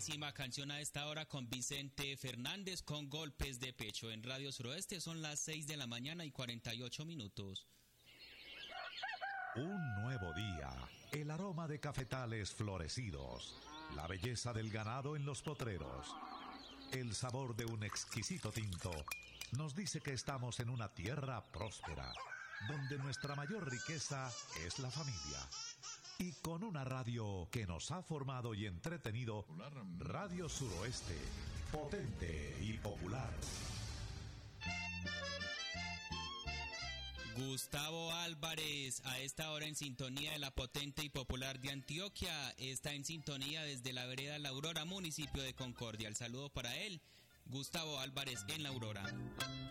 buenísima canción a esta hora con Vicente Fernández con Golpes de Pecho en Radio Suroeste. Son las 6 de la mañana y 48 minutos. Un nuevo día, el aroma de cafetales florecidos, la belleza del ganado en los potreros, el sabor de un exquisito tinto, nos dice que estamos en una tierra próspera, donde nuestra mayor riqueza es la familia. Y con una radio que nos ha formado y entretenido, Radio Suroeste, potente y popular. Gustavo Álvarez, a esta hora en sintonía de la potente y popular de Antioquia, está en sintonía desde la vereda La Aurora, municipio de Concordia. El saludo para él, Gustavo Álvarez en La Aurora.